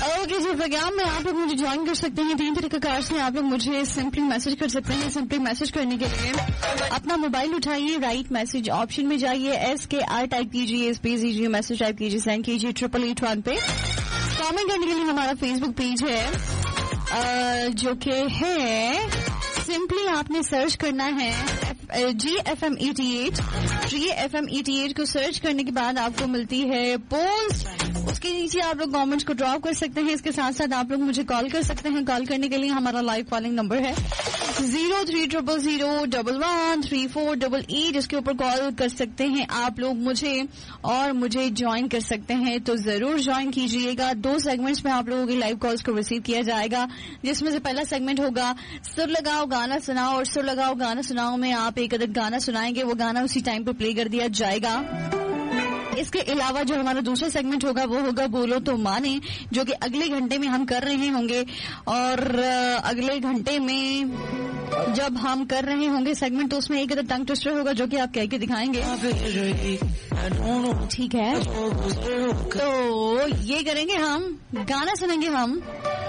Okay जी, programme में आप लोग मुझे ज्वाइन कर सकते हैं 3 तरीक़ाकार से। आप लोग मुझे सिंपली मैसेज कर सकते हैं। सिंपली मैसेज करने के लिए अपना मोबाइल उठाइए, राइट मैसेज ऑप्शन में जाइए, SKR टाइप कीजिए, स्पेस दीजिए, मैसेज टाइप कीजिए, सेंड कीजिए 8881 पे। कमेंट करने के लिए हमारा फेसबुक पेज है जो कि है, सिंपली आपने सर्च करना है GFM 88। GFM 88 को सर्च करने के बाद आपको मिलती है पोस्ट, उसके नीचे आप लोग कमेंट्स को ड्रॉप कर सकते हैं। इसके साथ साथ आप लोग मुझे कॉल कर सकते हैं। कॉल करने के लिए हमारा लाइव कॉलिंग नंबर है 0300013488, इसके ऊपर कॉल कर सकते हैं आप लोग मुझे और मुझे ज्वाइन कर सकते हैं। तो जरूर ज्वाइन कीजिएगा। 2 सेगमेंट्स में आप लोगों की लाइव कॉल्स को रिसीव किया जाएगा, जिसमें से पहला सेगमेंट होगा सुर लगाओ गाना सुनाओ, और सुर लगाओ गाना सुनाओ में आप एक अदद गाना सुनाएंगे, वो गाना उसी टाइम पे प्ले कर दिया जाएगा। इसके अलावा जो हमारा दूसरा सेगमेंट होगा वो होगा बोलो तो माने, जो कि अगले घंटे में हम कर रहे होंगे। और अगले घंटे में जब हम कर रहे होंगे सेगमेंट, तो उसमें एक अदद टंग ट्विस्टर होगा जो कि आप कह के दिखाएंगे, ठीक है। तो ये करेंगे हम, गाना सुनेंगे हम